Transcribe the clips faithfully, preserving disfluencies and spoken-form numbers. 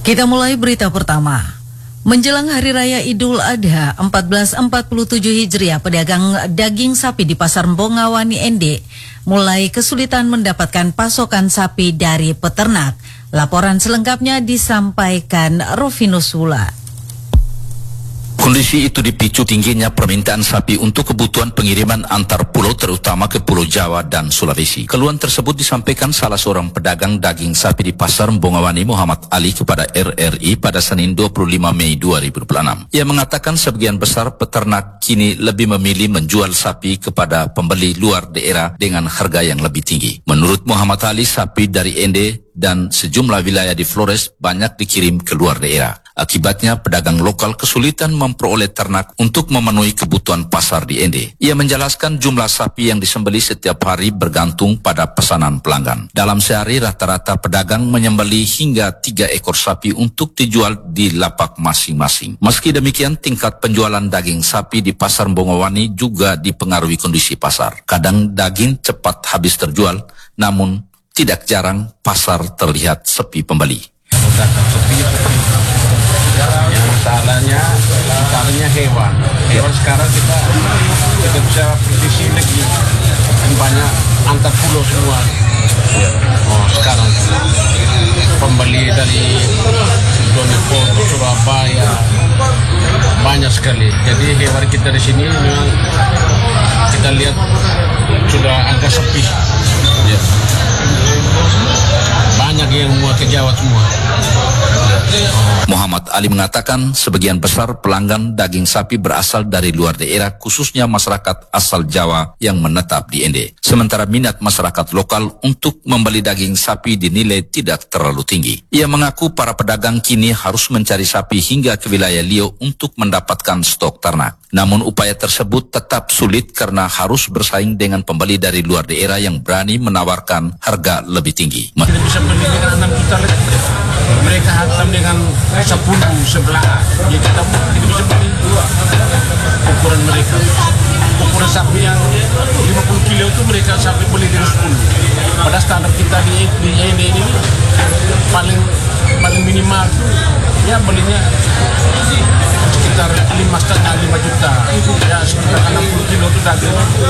Kita mulai berita pertama. Menjelang Hari Raya Idul Adha seribu empat ratus empat puluh tujuh Hijriah, pedagang daging sapi di Pasar Mbongawani Ende mulai kesulitan mendapatkan pasokan sapi dari peternak. Laporan selengkapnya disampaikan Rovinus Wula. Kondisi itu dipicu tingginya permintaan sapi untuk kebutuhan pengiriman antar pulau, terutama ke Pulau Jawa dan Sulawesi. Keluhan tersebut disampaikan salah seorang pedagang daging sapi di Pasar Mbongawani, Muhammad Ali, kepada R R I pada Senin dua puluh lima Mei dua ribu dua puluh enam. Ia mengatakan sebagian besar peternak kini lebih memilih menjual sapi kepada pembeli luar daerah dengan harga yang lebih tinggi. Menurut Muhammad Ali, sapi dari Ende dan sejumlah wilayah di Flores banyak dikirim ke luar daerah. Akibatnya pedagang lokal kesulitan memperoleh ternak untuk memenuhi kebutuhan pasar di Ende. Ia menjelaskan jumlah sapi yang disembelih setiap hari bergantung pada pesanan pelanggan. Dalam sehari rata-rata pedagang menyembelih hingga tiga ekor sapi untuk dijual di lapak masing-masing. Meski demikian, tingkat penjualan daging sapi di Pasar Mbongawani juga dipengaruhi kondisi pasar. Kadang daging cepat habis terjual, namun tidak jarang pasar terlihat sepi pembeli. Yang masalahnya, masalahnya hewan. Hewan sekarang kita kita bisa prediksi lagi, banyak antar pulau semua. Oh, sekarang pembeli dari Donepoto, Surabaya banyak sekali. Jadi hewan kita di sini memang kita lihat sudah agak sepi. Ya. Banyak yang mau ke Jawa semua. Muhammad Ali mengatakan sebagian besar pelanggan daging sapi berasal dari luar daerah, khususnya masyarakat asal Jawa yang menetap di Ende. Sementara minat masyarakat lokal untuk membeli daging sapi dinilai tidak terlalu tinggi. Ia mengaku para pedagang kini harus mencari sapi hingga ke wilayah Liau untuk mendapatkan stok ternak. Namun upaya tersebut tetap sulit karena harus bersaing dengan pembeli dari luar daerah yang berani menawarkan harga lebih tinggi. Kita bisa beli dengan enam juta lebih. Mereka hantam dengan sepuluh, sebelah. Ya kita, kita bisa beli dua ukuran mereka. Ukuran sapi yang lima puluh kilo itu mereka sapi beli dengan sepuluh. Pada standar kita di di ini ini paling paling minimal itu ya belinya sekitar lima setengah lima juta. Ya sekitar enam puluh kilo itu daging.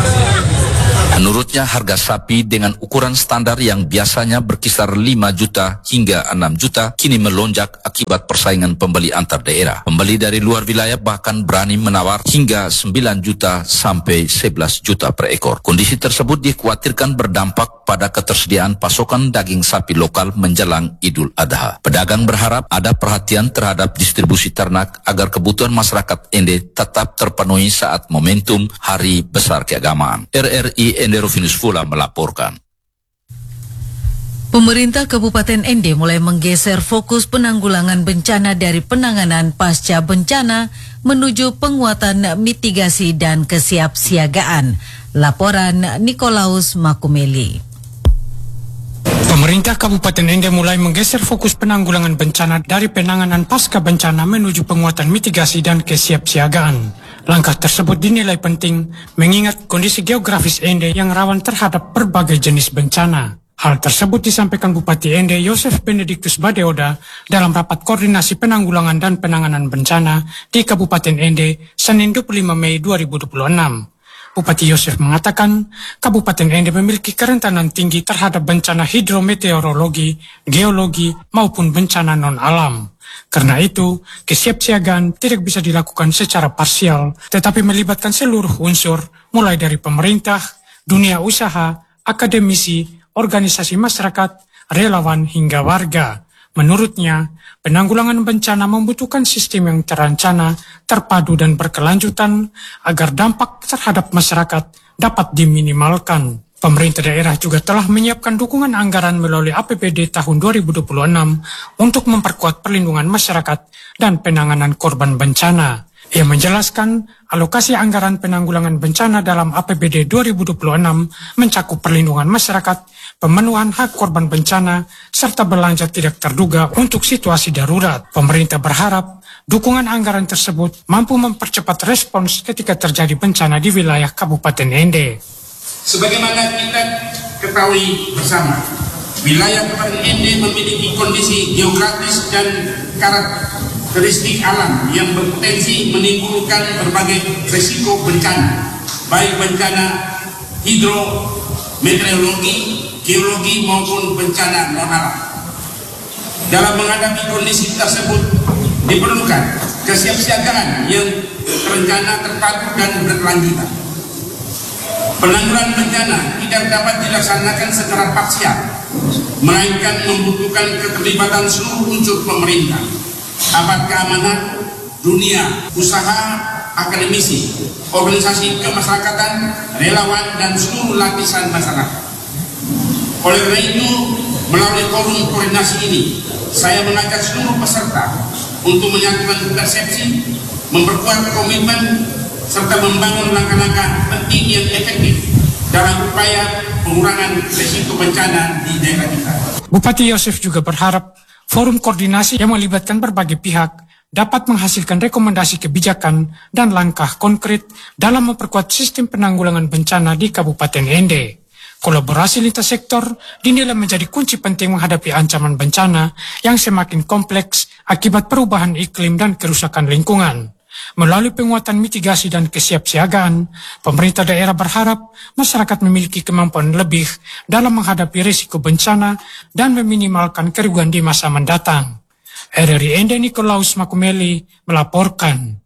Menurutnya harga sapi dengan ukuran standar yang biasanya berkisar lima juta hingga enam juta kini melonjak akibat persaingan pembeli antar daerah. Pembeli dari luar wilayah bahkan berani menawar hingga sembilan juta sampai sebelas juta per ekor. Kondisi tersebut dikhawatirkan berdampak pada ketersediaan pasokan daging sapi lokal menjelang Idul Adha. Pedagang berharap ada perhatian terhadap distribusi ternak agar kebutuhan masyarakat Ende tetap terpenuhi saat momentum Hari Besar Keagamaan. R R I Ende Rovinus Wula melaporkan. Pemerintah Kabupaten Ende mulai menggeser fokus penanggulangan bencana dari penanganan pasca bencana menuju penguatan mitigasi dan kesiapsiagaan. Laporan Nikolaus Makumeli. Pemerintah Kabupaten Ende mulai menggeser fokus penanggulangan bencana dari penanganan pasca bencana menuju penguatan mitigasi dan kesiapsiagaan. Langkah tersebut dinilai penting mengingat kondisi geografis Ende yang rawan terhadap berbagai jenis bencana. Hal tersebut disampaikan Bupati Ende Yosef Benediktus Badeoda dalam rapat koordinasi penanggulangan dan penanganan bencana di Kabupaten Ende Senin dua puluh lima Mei dua ribu dua puluh enam. Bupati Yosef mengatakan Kabupaten Ende memiliki kerentanan tinggi terhadap bencana hidrometeorologi, geologi maupun bencana non-alam. Karena itu, kesiapsiagaan tidak bisa dilakukan secara parsial, tetapi melibatkan seluruh unsur, mulai dari pemerintah, dunia usaha, akademisi, organisasi masyarakat, relawan hingga warga. Menurutnya, penanggulangan bencana membutuhkan sistem yang terencana, terpadu dan berkelanjutan agar dampak terhadap masyarakat dapat diminimalkan. Pemerintah daerah juga telah menyiapkan dukungan anggaran melalui A P B D tahun dua ribu dua puluh enam untuk memperkuat perlindungan masyarakat dan penanganan korban bencana. Ia menjelaskan alokasi anggaran penanggulangan bencana dalam A P B D dua ribu dua puluh enam mencakup perlindungan masyarakat, pemenuhan hak korban bencana, serta belanja tidak terduga untuk situasi darurat. Pemerintah berharap dukungan anggaran tersebut mampu mempercepat respons ketika terjadi bencana di wilayah Kabupaten Ende. Sebagaimana kita ketahui bersama, Wilayah Kabupaten Ende memiliki kondisi geografis dan karakteristik alam yang berpotensi menimbulkan berbagai risiko bencana, baik bencana hidrometeorologi, geologi maupun bencana non alam. Dalam menghadapi kondisi tersebut diperlukan kesiapsiagaan yang terencana, terpadu dan berkelanjutan. Penanggulangan bencana tidak dapat dilaksanakan secara parsial, melainkan membutuhkan keterlibatan seluruh unsur pemerintah, aparat keamanan, dunia usaha, akademisi, organisasi kemasyarakatan, relawan, dan seluruh lapisan masyarakat. Oleh karena itu, melalui forum koordinasi ini, saya mengajak seluruh peserta untuk menyatukan persepsi, memperkuat komitmen, serta membangun langkah-langkah penting yang efektif dalam upaya pengurangan risiko bencana di daerah kita. Bupati Yosef juga berharap forum koordinasi yang melibatkan berbagai pihak dapat menghasilkan rekomendasi kebijakan dan langkah konkret dalam memperkuat sistem penanggulangan bencana di Kabupaten Ende. Kolaborasi lintas sektor dinilai menjadi kunci penting menghadapi ancaman bencana yang semakin kompleks akibat perubahan iklim dan kerusakan lingkungan. Melalui penguatan mitigasi dan kesiapsiagaan, pemerintah daerah berharap masyarakat memiliki kemampuan lebih dalam menghadapi risiko bencana dan meminimalkan kerugian di masa mendatang. R R I Ende Nikolaus Makumeli melaporkan.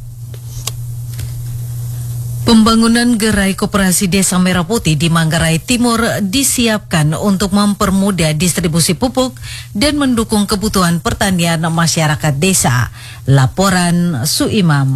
Pembangunan gerai koperasi Desa Merah Putih di Manggarai Timur disiapkan untuk mempermudah distribusi pupuk dan mendukung kebutuhan pertanian masyarakat desa. Laporan Suimam.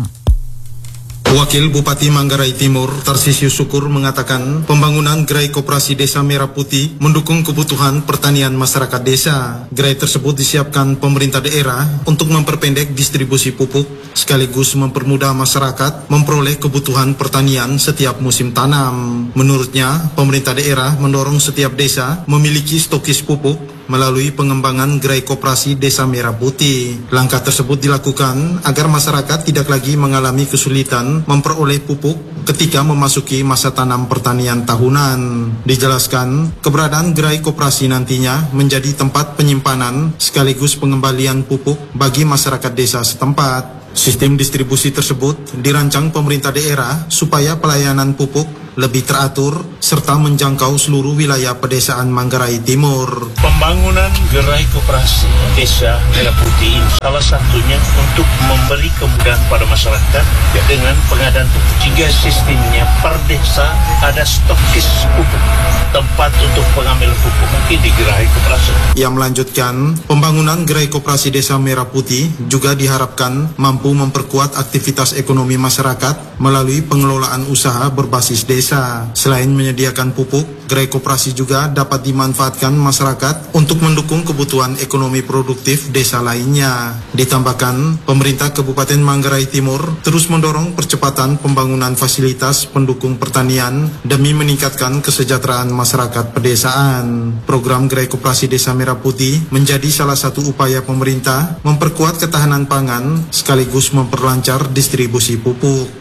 Wakil Bupati Manggarai Timur, Tarsisius Syukur, mengatakan pembangunan gerai koperasi Desa Merah Putih mendukung kebutuhan pertanian masyarakat desa. Gerai tersebut disiapkan pemerintah daerah untuk memperpendek distribusi pupuk, sekaligus mempermudah masyarakat memperoleh kebutuhan pertanian setiap musim tanam. Menurutnya, pemerintah daerah mendorong setiap desa memiliki stokis pupuk melalui pengembangan gerai koperasi Desa Merah Putih. Langkah tersebut dilakukan agar masyarakat tidak lagi mengalami kesulitan memperoleh pupuk ketika memasuki masa tanam pertanian tahunan. Dijelaskan, keberadaan gerai koperasi nantinya menjadi tempat penyimpanan sekaligus pengembalian pupuk bagi masyarakat desa setempat. Sistem distribusi tersebut dirancang pemerintah daerah supaya pelayanan pupuk lebih teratur serta menjangkau seluruh wilayah pedesaan Manggarai Timur. Pembangunan gerai koperasi Desa Merah Putih ini salah satunya untuk memberi kemudahan pada masyarakat ya, dengan pengadaan pupuk. Jika sistemnya per desa ada stokis pupuk, tempat untuk pengambilan pupuk mungkin di gerai koperasi. Ia melanjutkan, pembangunan gerai koperasi Desa Merah Putih juga diharapkan mampu memperkuat aktivitas ekonomi masyarakat melalui pengelolaan usaha berbasis desa. Selain menyediakan pupuk, gerai koperasi juga dapat dimanfaatkan masyarakat untuk mendukung kebutuhan ekonomi produktif desa lainnya. Ditambahkan, pemerintah Kabupaten Manggarai Timur terus mendorong percepatan pembangunan fasilitas pendukung pertanian demi meningkatkan kesejahteraan masyarakat pedesaan. Program gerai koperasi Desa Merah Putih menjadi salah satu upaya pemerintah memperkuat ketahanan pangan sekaligus memperlancar distribusi pupuk.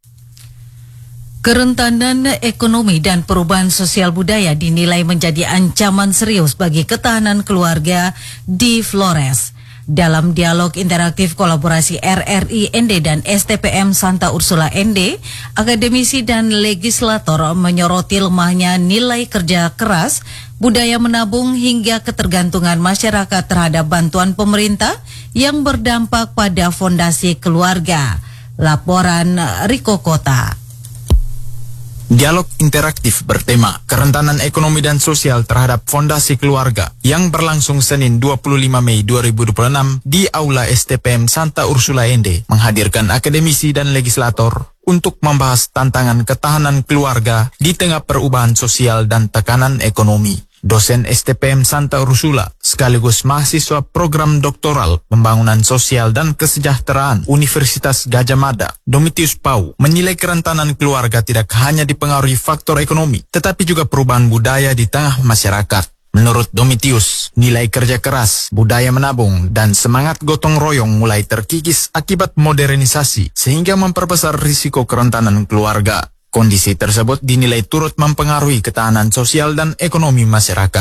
Kerentanan ekonomi dan perubahan sosial budaya dinilai menjadi ancaman serius bagi ketahanan keluarga di Flores. Dalam dialog interaktif kolaborasi R R I Ende dan S T P M Santa Ursula Ende, akademisi dan legislator menyoroti lemahnya nilai kerja keras, budaya menabung hingga ketergantungan masyarakat terhadap bantuan pemerintah yang berdampak pada fondasi keluarga. Laporan Riko Kota. Dialog interaktif bertema kerentanan ekonomi dan sosial terhadap fondasi keluarga yang berlangsung Senin dua puluh lima Mei dua ribu dua puluh enam di Aula S T P M Santa Ursula Ende menghadirkan akademisi dan legislator untuk membahas tantangan ketahanan keluarga di tengah perubahan sosial dan tekanan ekonomi. Dosen S T P M Santa Ursula sekaligus mahasiswa program doktoral Pembangunan Sosial dan Kesejahteraan Universitas Gajah Mada, Domitius Pau, menilai kerentanan keluarga tidak hanya dipengaruhi faktor ekonomi, tetapi juga perubahan budaya di tengah masyarakat. Menurut Domitius, nilai kerja keras, budaya menabung, dan semangat gotong royong mulai terkikis akibat modernisasi sehingga memperbesar risiko kerentanan keluarga. Kondisi tersebut dinilai turut mempengaruhi ketahanan sosial dan ekonomi masyarakat.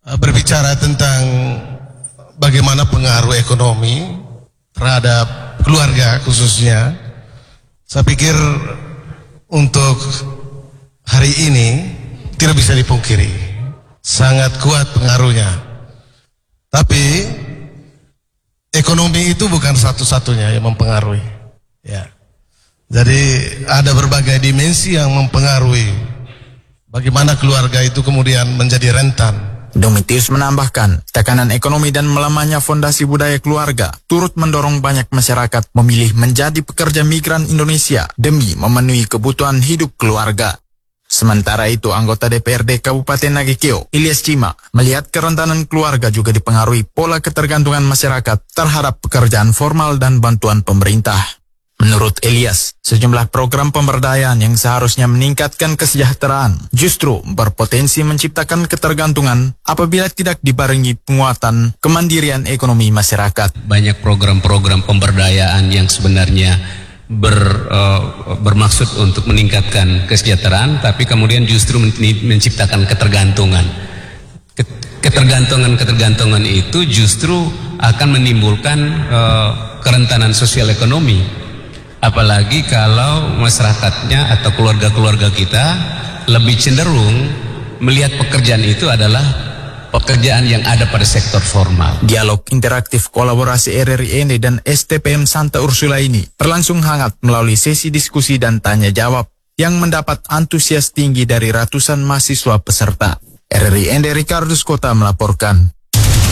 berbicara tentang bagaimana pengaruh ekonomi terhadap keluarga khususnya. Saya pikir untuk hari ini tidak bisa dipungkiri, sangat kuat pengaruhnya. Tapi ekonomi itu bukan satu-satunya yang mempengaruhi. Ya. Jadi ada berbagai dimensi yang mempengaruhi bagaimana keluarga itu kemudian menjadi rentan. Domitius menambahkan, tekanan ekonomi dan melemahnya fondasi budaya keluarga turut mendorong banyak masyarakat memilih menjadi pekerja migran Indonesia demi memenuhi kebutuhan hidup keluarga. Sementara itu, anggota D P R D Kabupaten Nagekeo, Ilyas Cima, melihat kerentanan keluarga juga dipengaruhi pola ketergantungan masyarakat terhadap pekerjaan formal dan bantuan pemerintah. Menurut Ilyas, sejumlah program pemberdayaan yang seharusnya meningkatkan kesejahteraan justru berpotensi menciptakan ketergantungan apabila tidak dibarengi penguatan kemandirian ekonomi masyarakat. Banyak program-program pemberdayaan yang sebenarnya ber, uh, bermaksud untuk meningkatkan kesejahteraan, tapi kemudian justru menciptakan ketergantungan. Ketergantungan-ketergantungan itu justru akan menimbulkan uh, kerentanan sosial ekonomi. Apalagi kalau masyarakatnya atau keluarga-keluarga kita lebih cenderung melihat pekerjaan itu adalah pekerjaan yang ada pada sektor formal. Dialog interaktif kolaborasi R R I N D dan S T P M Santa Ursula ini berlangsung hangat melalui sesi diskusi dan tanya jawab yang mendapat antusias tinggi dari ratusan mahasiswa peserta. R R I N D Ricardo Skota melaporkan.